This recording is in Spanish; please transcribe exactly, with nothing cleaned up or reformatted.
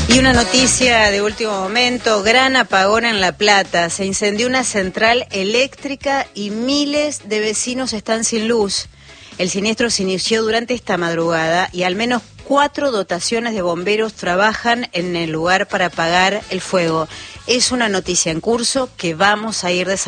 Y una noticia de último momento, gran apagón en La Plata. Se incendió una central eléctrica y miles de vecinos están sin luz. El siniestro se inició durante esta madrugada y al menos cuatro dotaciones de bomberos trabajan en el lugar para apagar el fuego. Es una noticia en curso que vamos a ir desarrollando.